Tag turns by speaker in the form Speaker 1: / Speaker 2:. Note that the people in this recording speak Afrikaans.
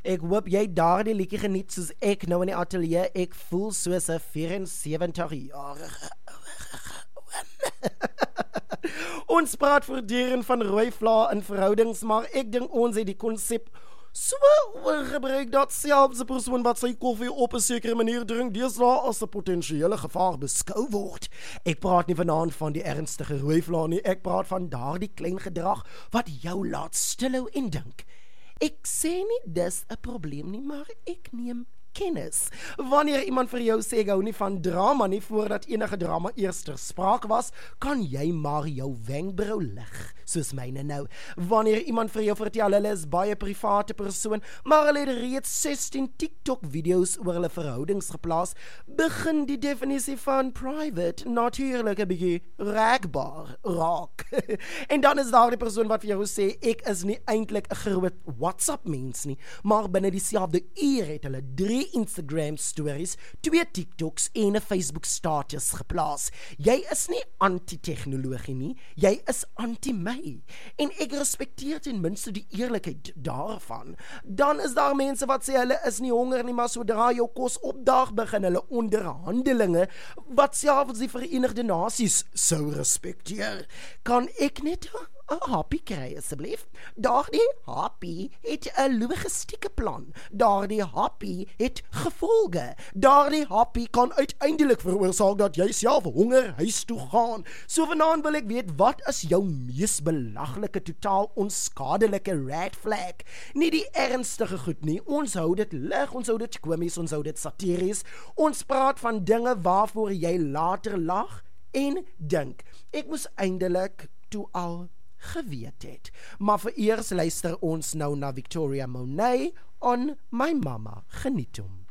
Speaker 1: Ek hoop jy daardie liedjie geniet soos ek nou in die ateljee. Ek voel soos 'n 74-jarige Ons praat voortdurend van rooi vla in verhoudings, maar ek dink ons het die konsep so oorgebruik dat selfs 'n persoon wat sy koffie op 'n sekere manier drink, deesdae as 'n potensiële gevaar beskou word. Ek praat nie vanaand van die ernstige rooi vla nie, ek praat van daardie klein gedrag wat jou laat stilhou en dink. Ek sê nie dis 'n probleem nie, maar ek neem kennis. Wanneer iemand vir jou sê, ek hou nie van drama nie, voordat enige drama eers ter sprake was, kan jy maar jou wenkbrau lig, soos myne nou. Wanneer iemand vir jou vertel, hulle is baie private persoon, maar hulle het reeds 16 TikTok-video's oor hulle verhoudings geplaas, begin die definisie van private natuurlijk 'n bietjie raak. En dan is daar die persoon wat vir jou sê, ek is nie eintlik 'n groot WhatsApp-mens nie, maar binne dieselfde uur het hulle 3 Instagram stories, 2 TikToks en 'n Facebook status geplaas. Jy is nie anti-tegnologie nie, jy is anti-my. En ek respekteer ten minste die eerlikheid daarvan. Dan is daar mense wat sê hulle is nie honger nie, maar sodra jou kos opdaag, begin hulle onderhandelinge wat selfs die Verenigde Nasies sou respekteer. Kan ek net 'n happy kry asseblief? Daardie happy het 'n logistieke plan. Daardie happy het gevolge. Daardie happy kan uiteindelik veroorsaak dat jy self honger huis toe gaan. So vanaand wil ek weet, wat is jou mees belaglike, totaal onskadelike red flag? Nie die ernstige goed nie. Ons hou dit lig, ons hou dit komies, ons hou dit satiries. Ons praat van dinge waarvoor jy later lag en dink. Ek moes eindelik toe al geweet het. Maar vereers luister ons nou na Victoria Monet on My Mama. Geniet hom.